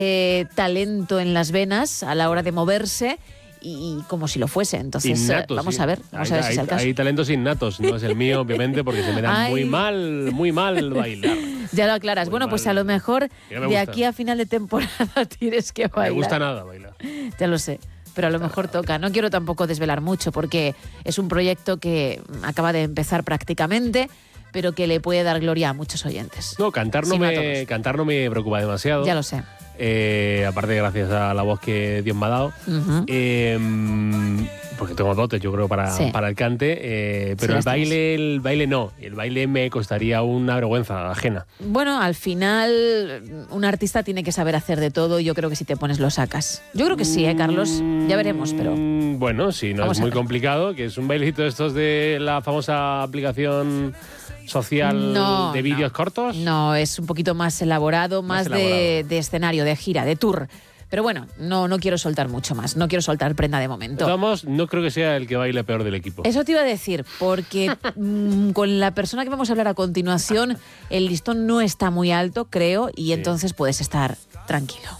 talento en las venas a la hora de moverse y como si lo fuese. Entonces, innatos, vamos sí. a ver si es el caso. Hay talentos innatos, no es el mío, obviamente, porque se me da muy mal bailar. Ya lo aclaras. Muy bueno, pues mal. a lo mejor Ya me de gusta. aquí a final de temporada tienes que No me bailar. gusta nada bailar. Ya lo sé. Pero a lo mejor toca. No quiero tampoco desvelar mucho porque es un proyecto que acaba de empezar prácticamente, pero que le puede dar gloria a muchos oyentes. No, cantar no me preocupa demasiado. Ya lo sé. Aparte, gracias a la voz que Dios me ha dado. Porque tengo dotes, yo creo, para el cante. Pero el baile no. El baile me costaría una vergüenza ajena. Bueno, al final un artista tiene que saber hacer de todo y yo creo que si te pones lo sacas. Yo creo que sí, Carlos. Ya veremos, pero... Bueno, sí, no es muy complicado, que es un bailecito de estos de la famosa aplicación social de vídeos cortos. No, es un poquito más elaborado, más de escenario, de gira, de tour. Pero bueno, no quiero soltar mucho más. No quiero soltar prenda de momento. Vamos, no creo que sea el que baile peor del equipo. Eso te iba a decir, porque con la persona que vamos a hablar a continuación, el listón no está muy alto, creo, y entonces puedes estar tranquilo.